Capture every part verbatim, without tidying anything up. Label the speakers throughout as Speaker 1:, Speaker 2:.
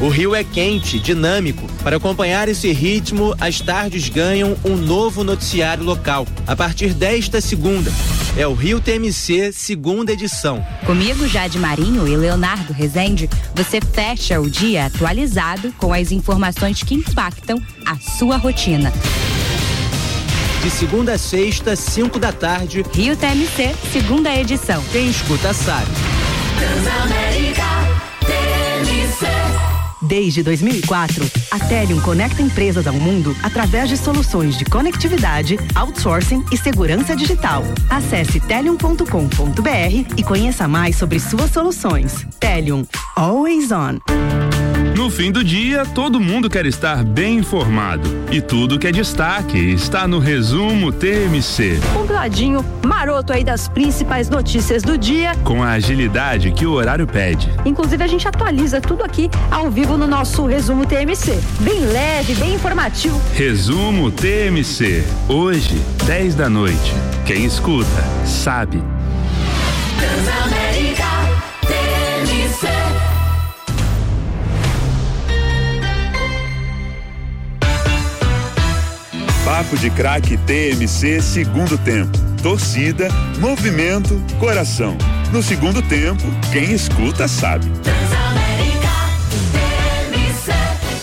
Speaker 1: O Rio é quente, dinâmico. Para acompanhar esse ritmo, as tardes ganham um novo noticiário local. A partir desta segunda, é o Rio T M C, segunda edição.
Speaker 2: Comigo, Jade Marinho e Leonardo Rezende, você fecha o dia atualizado com as informações que impactam a sua rotina.
Speaker 1: De segunda a sexta, cinco da tarde,
Speaker 2: Rio T M C, segunda edição.
Speaker 1: Quem escuta sabe.
Speaker 3: Transamérica T M C.
Speaker 4: Desde dois mil e quatro, a Telium conecta empresas ao mundo através de soluções de conectividade, outsourcing e segurança digital. Acesse telium ponto com ponto br e conheça mais sobre suas soluções. Telium, always on.
Speaker 5: No fim do dia, todo mundo quer estar bem informado. E tudo que é destaque está no Resumo T M C.
Speaker 6: Um gladinho maroto aí das principais notícias do dia.
Speaker 5: Com a agilidade que o horário pede.
Speaker 6: Inclusive, a gente atualiza tudo aqui ao vivo no nosso Resumo T M C. Bem leve, bem informativo.
Speaker 5: Resumo T M C. Hoje, dez da noite. Quem escuta, sabe.
Speaker 3: Transamérica T M C.
Speaker 7: Papo de Craque T M C, segundo tempo. Torcida, movimento, coração. No segundo tempo, quem escuta sabe.
Speaker 3: Transamérica T M C.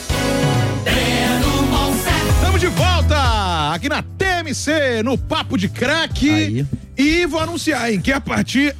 Speaker 8: Estamos de volta aqui na T M C, no Papo de Craque.
Speaker 9: Aí.
Speaker 8: E vou anunciar, hein, que a partir...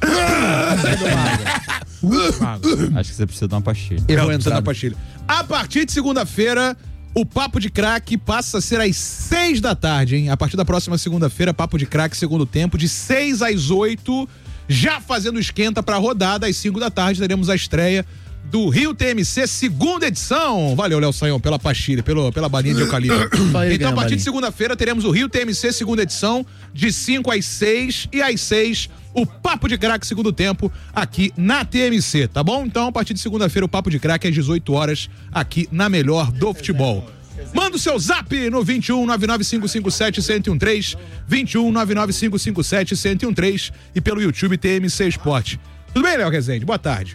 Speaker 9: Acho que você precisa de uma pastilha.
Speaker 8: Eu vou entrar na pastilha. A partir de segunda-feira, o Papo de Craque passa a ser às seis da tarde, hein? A partir da próxima segunda-feira, Papo de Craque, segundo tempo, de seis às oito, já fazendo esquenta pra rodada. Às cinco da tarde, teremos a estreia do Rio T M C, segunda edição. Valeu, Léo Saião, pela pastilha, pelo, pela balinha de eucalipto. Então, a partir de segunda-feira, teremos o Rio T M C, segunda edição, de cinco às seis, e às seis, o Papo de Craque, segundo tempo, aqui na T M C, tá bom? Então, a partir de segunda-feira, o Papo de Craque, às dezoito horas, aqui na melhor do futebol. Manda o seu zap no vinte e um, nove nove cinco cinco sete, um zero um três, vinte e um, nove nove cinco cinco sete, um zero um três e pelo YouTube T M C Esporte. Tudo bem, Léo Rezende? Boa tarde.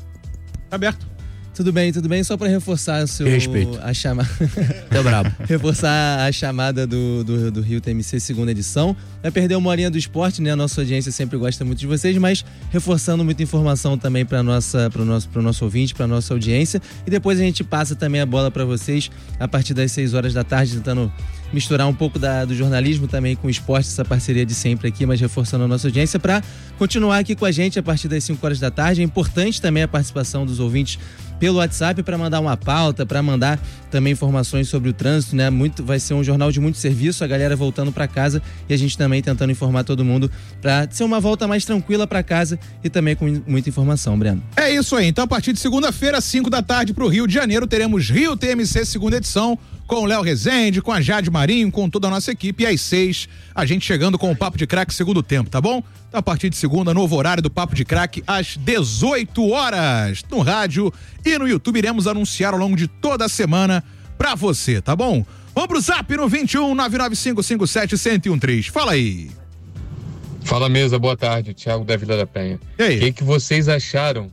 Speaker 8: Tá aberto.
Speaker 10: Tudo bem, tudo bem. Só para reforçar o seu...
Speaker 9: Respeito.
Speaker 10: A chamada...
Speaker 9: Tô brabo.
Speaker 10: Reforçar a chamada do, do, do Rio T M C segunda edição. Vai perder uma horinha do esporte, né? A nossa audiência sempre gosta muito de vocês, mas reforçando muita informação também para nossa, para o nosso, para o nosso ouvinte, para nossa audiência. E depois a gente passa também a bola para vocês a partir das seis horas da tarde, tentando misturar um pouco da, do jornalismo também com o esporte, essa parceria de sempre aqui, mas reforçando a nossa audiência para continuar aqui com a gente a partir das cinco horas da tarde. É importante também a participação dos ouvintes pelo WhatsApp para mandar uma pauta, para mandar também informações sobre o trânsito, né? Muito, vai ser um jornal de muito serviço, a galera voltando para casa e a gente também tentando informar todo mundo para ser uma volta mais tranquila para casa e também com muita informação, Breno.
Speaker 8: É isso aí. Então, a partir de segunda-feira, cinco da tarde, pro Rio de Janeiro, teremos Rio T M C, segunda edição, com o Léo Rezende, com a Jade Marinho, com toda a nossa equipe. E às seis, a gente chegando com o Papo de Craque, segundo tempo, tá bom? Então, a partir de segunda, novo horário do Papo de Craque, às dezoito horas, no rádio e no YouTube. Iremos anunciar ao longo de toda a semana pra você, tá bom? Vamos pro zap no vinte e um, nove nove cinco cinco sete, um zero um três. Fala aí.
Speaker 11: Fala, mesa, boa tarde, Thiago da Vila da Penha.
Speaker 8: E aí?
Speaker 11: O que, que vocês acharam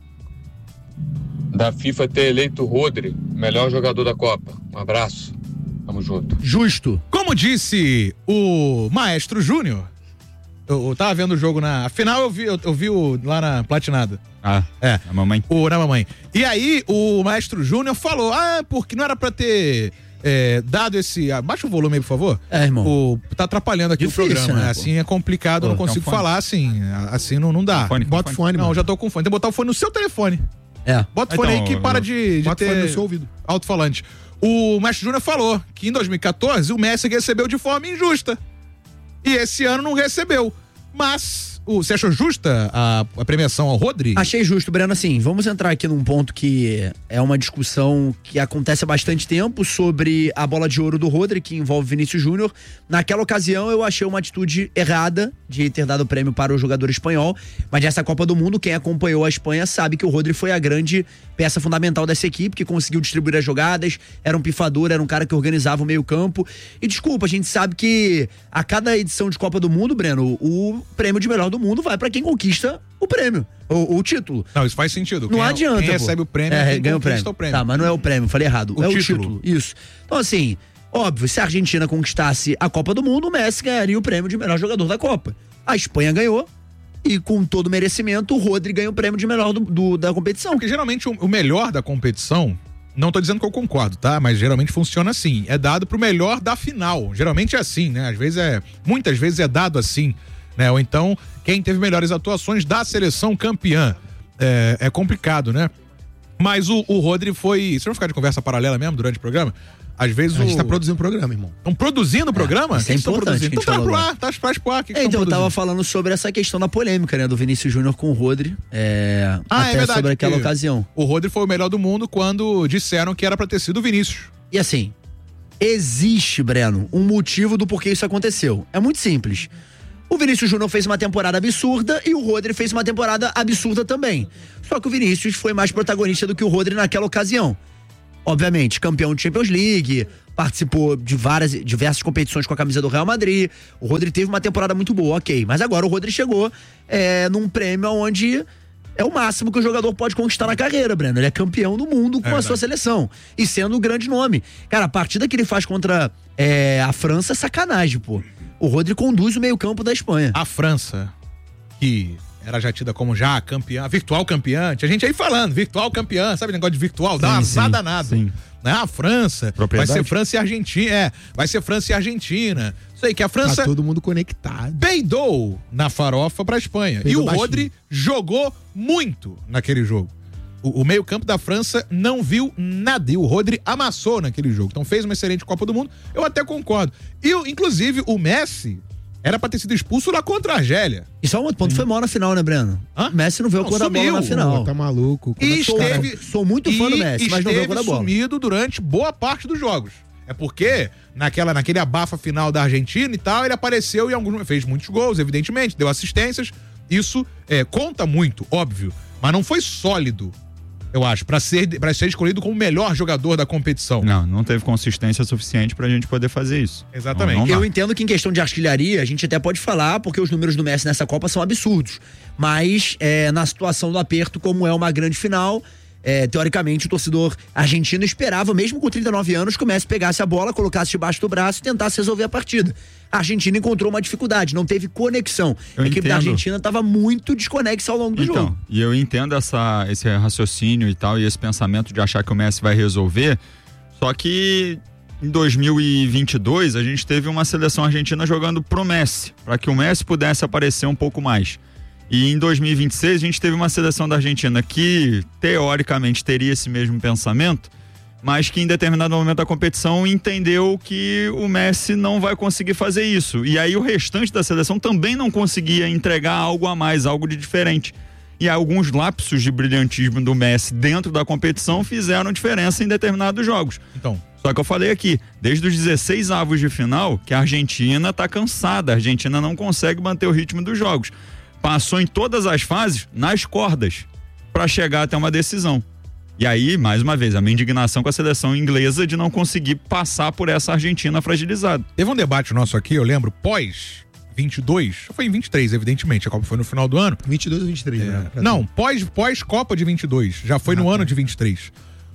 Speaker 11: da FIFA ter eleito o Rodri melhor jogador da Copa? Um abraço, tamo junto.
Speaker 8: Justo. Como disse o Maestro Júnior, eu, eu tava vendo o jogo na... Afinal, eu vi, eu, eu vi o, lá na Platinada.
Speaker 9: Ah,
Speaker 8: é.
Speaker 9: Na mamãe.
Speaker 8: O, na mamãe. E aí, o Maestro Júnior falou, ah, porque não era pra ter... É, dado esse... Abaixa o volume aí, por favor.
Speaker 9: É, irmão.
Speaker 8: O, tá atrapalhando aqui
Speaker 9: Difícil,
Speaker 8: o programa,
Speaker 9: né,
Speaker 8: né? Assim é complicado,
Speaker 9: Pô,
Speaker 8: eu não consigo
Speaker 9: fone.
Speaker 8: falar assim, assim não, não dá.
Speaker 9: Fone,
Speaker 8: Bota o
Speaker 9: fone.
Speaker 8: fone, não,
Speaker 9: mano.
Speaker 8: já tô com fone. Tem que botar o fone no seu telefone.
Speaker 9: É.
Speaker 8: Bota o fone
Speaker 9: Então,
Speaker 8: aí que para de, de
Speaker 9: bota o
Speaker 8: ter
Speaker 9: fone no seu ouvido.
Speaker 8: alto-falante. O Mestre Júnior falou que em dois mil e quatorze o Messi recebeu de forma injusta. E esse ano não recebeu. Mas... O, você achou justa a, a premiação ao Rodri?
Speaker 12: Achei justo, Breno. Assim, vamos entrar aqui num ponto que é uma discussão que acontece há bastante tempo sobre a bola de ouro do Rodri, que envolve Vinícius Júnior. Naquela ocasião eu achei uma atitude errada de ter dado o prêmio para o jogador espanhol, mas nessa Copa do Mundo, quem acompanhou a Espanha sabe que o Rodri foi a grande peça fundamental dessa equipe, que conseguiu distribuir as jogadas, era um pifador, era um cara que organizava o meio campo. E desculpa, a gente sabe que a cada edição de Copa do Mundo, Breno, o prêmio de melhor do mundo vai pra quem conquista o prêmio, o, o título.
Speaker 8: Não, isso faz sentido.
Speaker 12: Não
Speaker 8: quem
Speaker 12: adianta,
Speaker 8: Quem
Speaker 12: pô.
Speaker 8: recebe o prêmio
Speaker 12: é,
Speaker 8: é quem
Speaker 12: ganha o
Speaker 8: conquista
Speaker 12: prêmio.
Speaker 8: o prêmio.
Speaker 12: Tá, mas não é o prêmio, falei errado.
Speaker 8: O
Speaker 12: é
Speaker 8: título.
Speaker 12: o título, isso. Então assim, óbvio, se a Argentina conquistasse a Copa do Mundo, o Messi ganharia o prêmio de melhor jogador da Copa. A Espanha ganhou, e com todo merecimento, o Rodri ganha o prêmio de melhor do, do- da competição.
Speaker 8: Porque geralmente o, o melhor da competição, não tô dizendo que eu concordo, tá? Mas geralmente funciona assim, é dado pro melhor da final. Geralmente é assim, né? Às vezes é, muitas vezes é dado assim, né? Ou então, quem teve melhores atuações da seleção campeã. É, é complicado, né? Mas o, o Rodri foi... Vocês vão ficar de conversa paralela mesmo durante o programa? Às vezes
Speaker 13: A gente
Speaker 8: o...
Speaker 13: tá produzindo o programa, irmão.
Speaker 8: Estão produzindo o programa?
Speaker 12: Isso é
Speaker 8: O que estão
Speaker 12: importante que a
Speaker 8: produzindo?
Speaker 12: gente
Speaker 8: Então tá
Speaker 12: falou
Speaker 8: pro
Speaker 12: agora.
Speaker 8: ar, tá pras pro ar. O que que
Speaker 12: É,
Speaker 8: estão
Speaker 12: então eu tava
Speaker 8: produzindo?
Speaker 12: falando sobre essa questão da polêmica, né, do Vinícius Júnior com o Rodri, é,
Speaker 8: Ah,
Speaker 12: até
Speaker 8: é verdade.
Speaker 12: sobre aquela
Speaker 8: que
Speaker 12: ocasião.
Speaker 8: O Rodri foi o melhor do mundo quando disseram que era pra ter sido o Vinícius.
Speaker 12: E assim, existe, Breno, um motivo do porquê isso aconteceu. É muito simples. O Vinícius Júnior fez uma temporada absurda e o Rodri fez uma temporada absurda também. Só que o Vinícius foi mais protagonista do que o Rodri naquela ocasião. Obviamente, campeão de Champions League, participou de várias, diversas competições com a camisa do Real Madrid. O Rodri teve uma temporada muito boa, ok. Mas agora o Rodri chegou é, num prêmio onde é o máximo que o jogador pode conquistar na carreira, Breno. Ele é campeão do mundo com
Speaker 8: É
Speaker 12: a
Speaker 8: verdade.
Speaker 12: sua seleção. E sendo um grande nome. Cara, a partida que ele faz contra é, a França é sacanagem, pô. O Rodri conduz o meio-campo da Espanha.
Speaker 8: A França, que era já tida como já campeã, virtual campeã, tinha gente aí falando, virtual campeã, sabe negócio de virtual? Dá
Speaker 9: Sim,
Speaker 8: uma
Speaker 9: sim,
Speaker 8: azar danado.
Speaker 9: sim.
Speaker 8: Né? A França, vai
Speaker 9: Propriedade?
Speaker 8: ser França e Argentina, é, vai ser França e Argentina. Isso aí, que a França
Speaker 13: Tá todo mundo conectado.
Speaker 8: peidou na farofa pra Espanha.
Speaker 13: Peidou
Speaker 8: e o
Speaker 13: baixinho.
Speaker 8: Rodri jogou muito naquele jogo. O, o meio-campo da França não viu nada. E o Rodri amassou naquele jogo. Então fez uma excelente Copa do Mundo. Eu até concordo. E, o- inclusive, o Messi era pra ter sido expulso lá contra a Argélia.
Speaker 12: E só um outro ponto, foi mal na final, né, Breno?
Speaker 8: Hã?
Speaker 12: Messi não veio
Speaker 8: Não,
Speaker 12: a cor da bola
Speaker 8: sumiu.
Speaker 12: na final.
Speaker 13: Pô, tá maluco. Como é
Speaker 8: E
Speaker 13: que os caras-
Speaker 8: esteve,
Speaker 12: Sou muito fã do
Speaker 8: e
Speaker 12: Messi, mas não veio a cor da
Speaker 8: esteve
Speaker 12: bola.
Speaker 8: sumido durante boa parte dos jogos. É porque naquela, naquele abafa final da Argentina e tal, ele apareceu e alguns, fez muitos gols, evidentemente, deu assistências. Isso é, conta muito, óbvio. Mas não foi sólido, eu acho, pra ser, pra ser escolhido como o melhor jogador da competição.
Speaker 9: Não, não teve consistência suficiente pra gente poder fazer isso.
Speaker 8: Exatamente.
Speaker 9: Não, não dá.
Speaker 12: Eu entendo que em questão de artilharia, a gente até pode falar, porque os números do Messi nessa Copa são absurdos. Mas é, na situação do aperto, como é uma grande final, é, teoricamente o torcedor argentino esperava, mesmo com trinta e nove anos, que o Messi pegasse a bola, colocasse debaixo do braço e tentasse resolver a partida. A Argentina encontrou uma dificuldade, não teve conexão.
Speaker 9: Eu
Speaker 12: a equipe da
Speaker 9: entendo.
Speaker 12: Argentina estava muito desconexa ao longo do
Speaker 9: Então,
Speaker 12: jogo.
Speaker 9: e eu entendo essa, esse raciocínio e tal, e esse pensamento de achar que o Messi vai resolver, só que em dois mil e vinte e dois a gente teve uma seleção argentina jogando pro Messi, para que o Messi pudesse aparecer um pouco mais. E em dois mil e vinte e seis a gente teve uma seleção da Argentina que teoricamente teria esse mesmo pensamento, mas que em determinado momento da competição entendeu que o Messi não vai conseguir fazer isso. E aí o restante da seleção também não conseguia entregar algo a mais, algo de diferente. E alguns lapsos de brilhantismo do Messi dentro da competição fizeram diferença em determinados jogos.
Speaker 8: Então,
Speaker 9: Só que eu falei aqui, desde os dezesseis avos de final, que a Argentina tá cansada, a Argentina não consegue manter o ritmo dos jogos. Passou em todas as fases nas cordas para chegar até uma decisão. E aí, mais uma vez, a minha indignação com a seleção inglesa de não conseguir passar por essa Argentina fragilizada.
Speaker 8: teve um debate nosso aqui, eu lembro, pós vinte e dois, foi em vinte e três, evidentemente, a Copa foi no final do ano.
Speaker 13: vinte e dois ou vinte e três, né? Pra
Speaker 8: Não,
Speaker 13: tu.
Speaker 8: pós, pós Copa de vinte e dois, já foi no ano de vinte e três.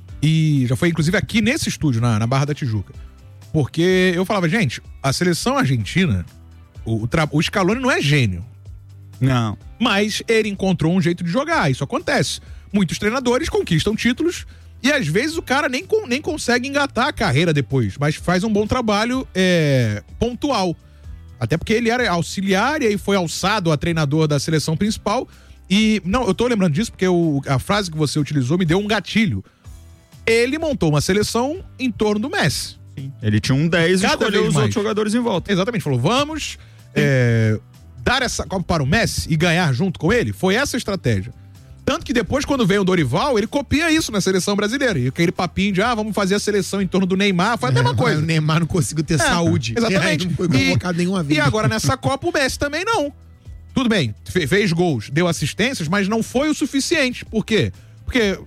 Speaker 8: E já foi inclusive aqui nesse estúdio, na, na Barra da Tijuca. Porque eu falava, gente, a seleção argentina, o, o, tra- o Scaloni não é gênio.
Speaker 9: Não.
Speaker 8: Mas ele encontrou um jeito de jogar, isso acontece. Muitos treinadores conquistam títulos e às vezes o cara nem, con- nem consegue engatar a carreira depois, mas faz um bom trabalho é, pontual. Até porque ele era auxiliar e aí foi alçado a treinador da seleção principal. E, não, eu tô lembrando disso porque o- a frase que você utilizou me deu um gatilho. Ele montou uma seleção em torno do Messi.
Speaker 9: Ele tinha um dez e
Speaker 8: Cada
Speaker 9: escolheu
Speaker 8: vez
Speaker 9: os
Speaker 8: mais.
Speaker 9: outros jogadores em volta.
Speaker 8: Exatamente, falou, vamos é, dar essa Copa para o Messi e ganhar junto com ele. Foi essa a estratégia. Tanto que depois, quando veio o Dorival, ele copia isso na seleção brasileira. E aquele papinho de, ah, vamos fazer a seleção em torno do Neymar, foi a mesma
Speaker 13: É,
Speaker 8: coisa.
Speaker 13: O Neymar não conseguiu ter
Speaker 8: É,
Speaker 13: saúde.
Speaker 8: Exatamente.
Speaker 13: E aí não foi convocado nenhuma vez.
Speaker 8: E agora nessa Copa o Messi também não. Tudo bem, fe- fez gols, deu assistências, mas não foi o suficiente. Por quê? Porque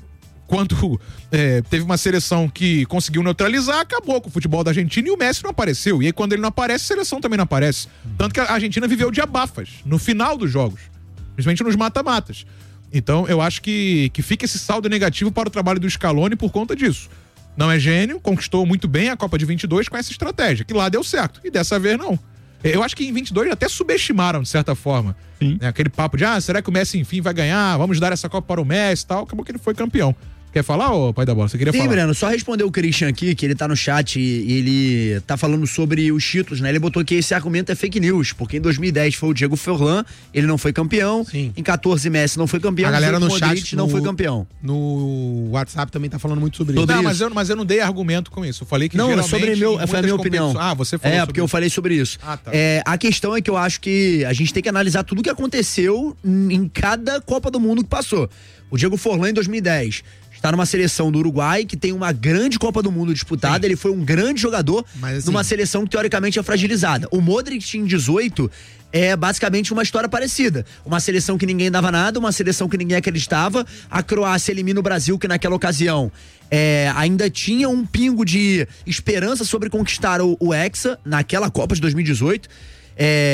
Speaker 8: quando é, teve uma seleção que conseguiu neutralizar, acabou com o futebol da Argentina e o Messi não apareceu. E aí quando ele não aparece, a seleção também não aparece. Tanto que a Argentina viveu de abafas no final dos jogos, principalmente nos mata-matas. Então eu acho que, que fica esse saldo negativo para o trabalho do Scaloni por conta disso. Não é gênio, conquistou muito bem a Copa de vinte e dois com essa estratégia, que lá deu certo, e dessa vez não. Eu acho que em vinte e dois até subestimaram, de certa forma.
Speaker 9: Sim.
Speaker 8: Né, aquele papo de, ah, será que o Messi enfim vai ganhar? Vamos dar essa Copa para o Messi e tal. Acabou que ele foi campeão. Quer falar, ô pai da bola? Você queria
Speaker 12: Sim,
Speaker 8: falar?
Speaker 12: Breno, só responder o Christian aqui, que ele tá no chat e ele tá falando sobre os títulos, né? Ele botou que esse argumento é fake news, porque em dois mil e dez foi o Diego Forlan, ele não foi campeão.
Speaker 13: Sim.
Speaker 12: Em quatorze, Messi não foi campeão.
Speaker 13: A galera no
Speaker 12: Modric
Speaker 13: chat
Speaker 12: não
Speaker 13: no-
Speaker 12: foi campeão.
Speaker 13: No WhatsApp também tá falando muito sobre,
Speaker 8: Não,
Speaker 13: isso.
Speaker 8: mas eu, mas eu não dei argumento com isso. Eu falei que
Speaker 12: Não, é
Speaker 8: geralmente...
Speaker 12: sobre meu,
Speaker 8: em
Speaker 12: foi a
Speaker 8: muitas
Speaker 12: minha opinião.
Speaker 8: competições- Ah, você falou
Speaker 12: É,
Speaker 8: sobre
Speaker 12: porque eu
Speaker 8: isso.
Speaker 12: falei sobre isso.
Speaker 8: Ah, tá.
Speaker 12: É, a questão é que eu acho que a gente tem que analisar tudo o que aconteceu em cada Copa do Mundo que passou. O Diego Forlan, em dois mil e dez, está numa seleção do Uruguai, que tem uma grande Copa do Mundo disputada. Ele foi um grande jogador
Speaker 13: Mas, assim,
Speaker 12: numa seleção que teoricamente é fragilizada. O Modric, em dezoito, é basicamente uma história parecida. Uma seleção que ninguém dava nada, uma seleção que ninguém acreditava. A Croácia elimina o Brasil, que naquela ocasião é, ainda tinha um pingo de esperança sobre conquistar o, o Hexa, naquela Copa de dois mil e dezoito. É,